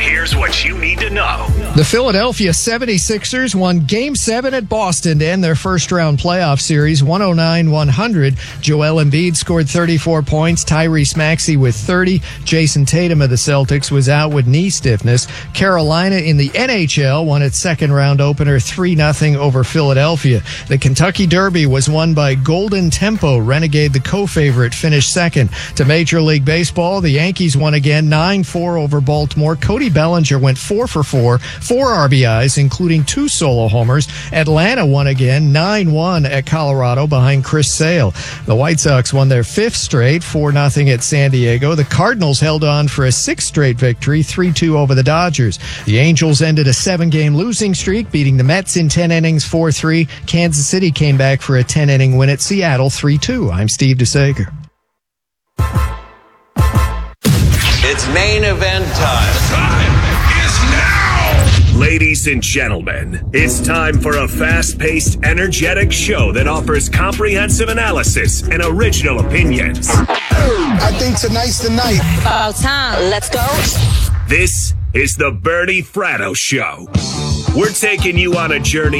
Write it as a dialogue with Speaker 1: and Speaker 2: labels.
Speaker 1: Here's what you need to know.
Speaker 2: The Philadelphia 76ers won Game 7 at Boston to end their first-round playoff series, 109-100. Joel Embiid scored 34 points, Tyrese Maxey with 30. Jason Tatum of the Celtics was out with knee stiffness. Carolina in the NHL won its second-round opener 3-0 over Philadelphia. The Kentucky Derby was won by Golden Tempo. Renegade, the co-favorite, finished second. To Major League Baseball, the Yankees won again 9-4 over Baltimore. Cody Bellinger went 4 for 4 RBIs, including 2 solo homers. Atlanta won again 9-1 at Colorado behind Chris Sale. The White Sox won their 5th straight, 4-0 at San Diego. The Cardinals held on for a 6th straight victory, 3-2 over the Dodgers. The Angels ended a 7-game losing streak, beating the Mets in 10 innings 4-3. Kansas City came back for a 10-inning win at Seattle 3-2. I'm Steve DeSager.
Speaker 3: It's main event time.
Speaker 1: Time is now! Ladies and gentlemen, it's time for a fast-paced, energetic show that offers comprehensive analysis and original opinions.
Speaker 4: I think tonight's the night.
Speaker 5: About time. Let's go.
Speaker 1: This is the Bernie Fratto Show. We're taking you on a journey